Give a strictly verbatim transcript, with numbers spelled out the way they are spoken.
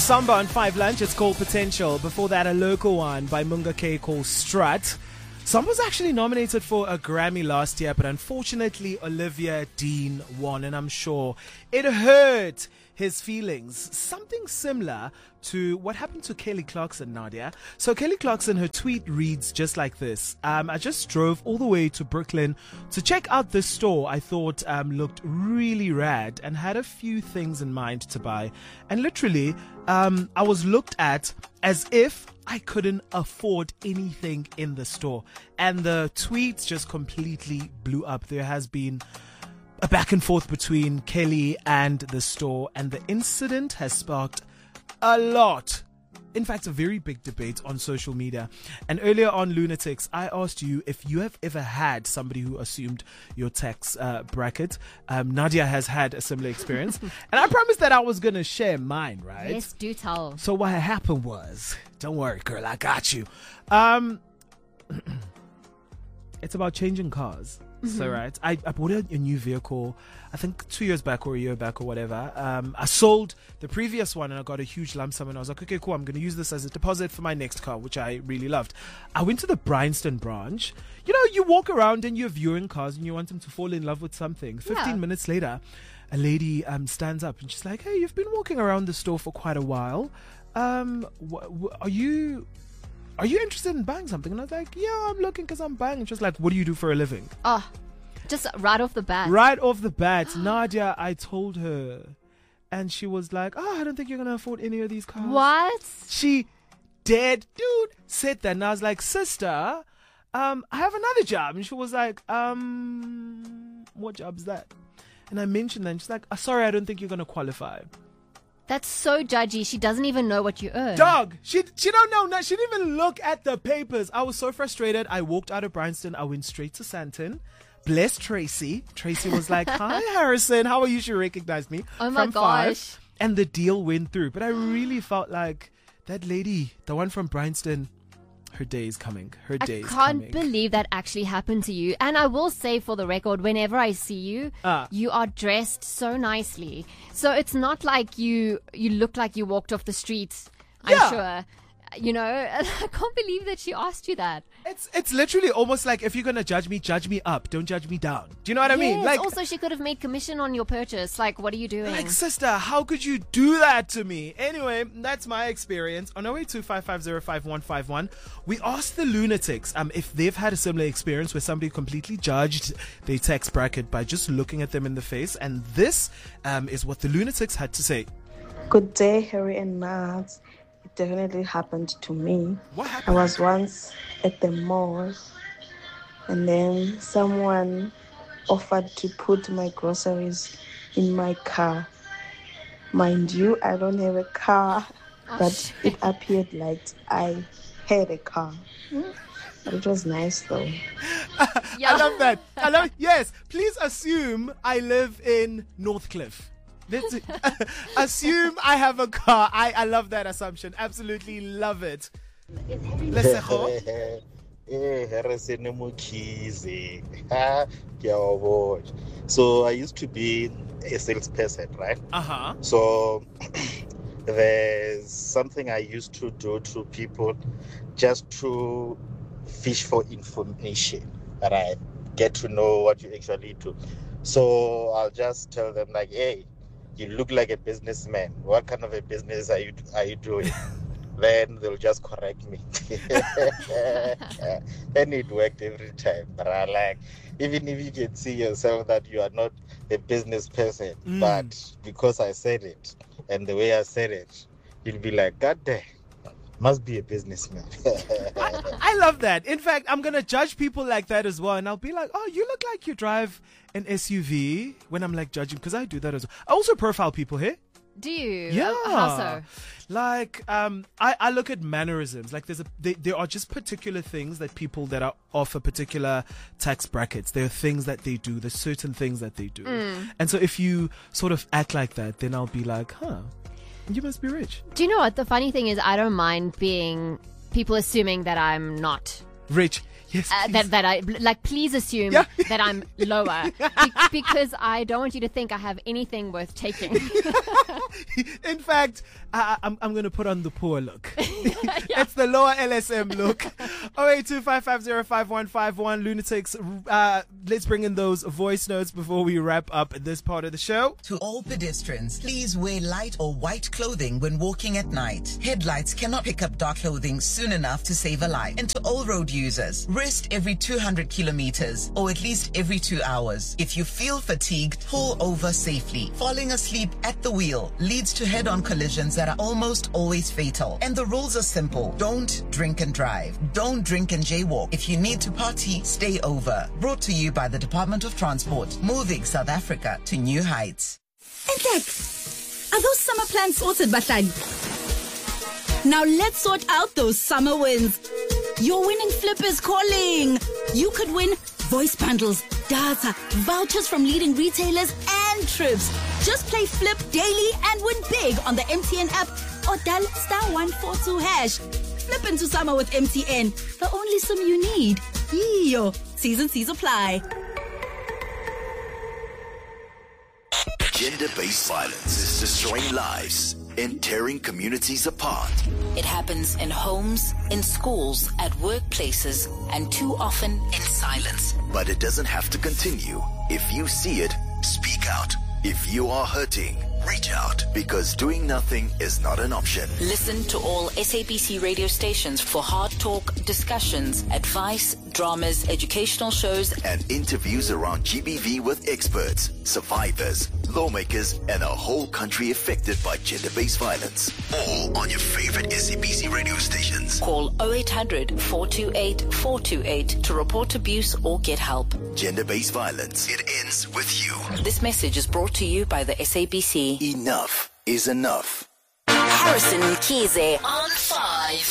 Samba on Five Lunch. It's called Potential. Before that, a local one by Munga K called Strut. Samba was actually nominated for a Grammy last year, but unfortunately Olivia Dean won, and I'm sure it hurt his feelings. Something similar to what happened to Kelly Clarkson, Nadia. So Kelly Clarkson, her tweet reads just like this. Um, I just drove all the way to Brooklyn to check out this store I thought um, looked really rad and had a few things in mind to buy. And literally, um, I was looked at as if I couldn't afford anything in the store. And the tweets just completely blew up. There has been a back and forth between Kelly and the store, and the incident has sparked a lot, in fact a very big debate on social media. And earlier on Lunatics, I asked you if you have ever had somebody who assumed your tax uh, bracket. um, Nadia has had a similar experience and I promised that I was gonna share mine, right? Yes, do tell. So what happened was, don't worry girl, I got you. um It's about changing cars. Mm-hmm. So right, I, I bought a, a new vehicle, I think two years back or a year back or whatever. Um, I sold the previous one and I got a huge lump sum, and I was like, okay, cool, I'm going to use this as a deposit for my next car, which I really loved. I went to the Bryanston branch. You know, you walk around and you're viewing cars and you want them to fall in love with something. Fifteen yeah. minutes later, a lady um stands up and she's like, hey, you've been walking around the store for quite a while. Um, wh- wh- are you... Are you interested in buying something? And I was like, yeah, I'm looking because I'm buying. And she was like, what do you do for a living? Oh, just right off the bat. Right off the bat. Nadia, I told her. And she was like, oh, I don't think you're going to afford any of these cars. What? She dead, dude, said that. And I was like, sister, um, I have another job. And she was like, um, what job's that? And I mentioned that. And she's like, oh, sorry, I don't think you're going to qualify. That's so judgy. She doesn't even know what you earn. Dog, she she don't know. No, she didn't even look at the papers. I was so frustrated. I walked out of Bryanston. I went straight to Sandton. Bless Tracy. Tracy was like, hi, Harrison. How are you? She recognized me. Oh, my from gosh. Five. And the deal went through. But I really felt like that lady, the one from Bryanston, her day is coming. Her day is coming. I can't believe that actually happened to you. And I will say, for the record, whenever I see you, uh, you are dressed so nicely. So it's not like you you look like you walked off the streets, I'm yeah. sure. You know, I can't believe that she asked you that. It's it's literally almost like, if you're going to judge me, judge me up. Don't judge me down. Do you know what yes, I mean? Like, also, she could have made commission on your purchase. Like, what are you doing? Like, sister, how could you do that to me? Anyway, that's my experience. On oh eight two five five zero five one five one, we asked the Lunatics um, if they've had a similar experience where somebody completely judged their tax bracket by just looking at them in the face. And this um, is what the Lunatics had to say. Good day, Harry and Mads. It definitely happened to me. What happened? I was once at the mall and then someone offered to put my groceries in my car. Mind you, I don't have a car, oh, but shit. It appeared like I had a car. But it was nice though. Yeah. I love that. I love it. Yes, please assume I live in Northcliffe. Let's assume I have a car. I, I love that assumption. Absolutely love it. So I used to be a salesperson, right? Uh-huh. So there's something I used to do to people just to fish for information, right? Get to know what you actually do. So I'll just tell them like, hey, you look like a businessman. What kind of a business are you are you doing? Then they'll just correct me. And it worked every time. But I like, even if you can see yourself that you are not a business person, mm. but because I said it and the way I said it, you'll be like, God damn, must be a businessman. I, I love that. In fact, I'm going to judge people like that as well. And I'll be like, oh, you look like you drive an S U V, when I'm like judging, because I do that as well. I also profile people here. Do you? Yeah. How so? Like, um, I, I look at mannerisms. Like, there's a they, there are just particular things that people that are off a particular tax brackets. There are things that they do. There's certain things that they do. Mm. And so if you sort of act like that, then I'll be like, huh, you must be rich. Do you know what? The funny thing is, I don't mind being people assuming that I'm not rich. Yes, uh, that that I like. Please assume yeah. that I'm lower be- because I don't want you to think I have anything worth taking. In fact, I, I'm, I'm going to put on the poor look. Yeah. It's the lower L S M look. oh eight two five five zero five one five one. Lunatics, uh, let's bring in those voice notes before we wrap up this part of the show. To all pedestrians, please wear light or white clothing when walking at night. Headlights cannot pick up dark clothing soon enough to save a life. And to all road users, rest every two hundred kilometers or at least every two hours. If you feel fatigued, pull over safely. Falling asleep at the wheel leads to head-on collisions that are almost always fatal. And the rules are simple. Don't drink and drive. Don't drink and jaywalk. If you need to party, stay over. Brought to you by the Department of Transport, moving South Africa to new heights. Entek, are those summer plans sorted, Bahlani? Now let's sort out those summer wins. Your winning flip is calling. You could win voice bundles, data, vouchers from leading retailers, and trips. Just play Flip daily and win big on the M T N app or dial star one four two hash. Flip into summer with M T N. The only SIM you need. Yo, T's and C's apply. Gender-based violence is destroying lives and tearing communities apart. It happens in homes, in schools, at workplaces, and too often in silence. But it doesn't have to continue. If you see it, speak out. If you are hurting, reach out, because doing nothing is not an option. Listen to all S A B C radio stations for hard talk, discussions, advice, dramas, educational shows, and interviews around G B V with experts, survivors, lawmakers, and a whole country affected by gender-based violence. All on your favorite S A B C radio stations. Call oh eight hundred, four two eight, four two eight to report abuse or get help. Gender-based violence. It ends with you. This message is brought to you by the S A B C. Enough is enough. Harrison Mkhize on five.